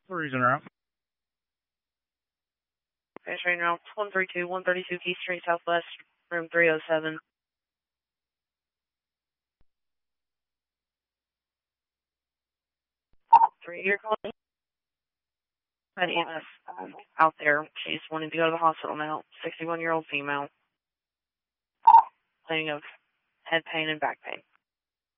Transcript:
Reason route. Okay, train route 132 Key Street Southwest, room 307. You're calling an EMS out there. She's wanting to go to the hospital now. 61-year-old female. Complaining of head pain and back pain.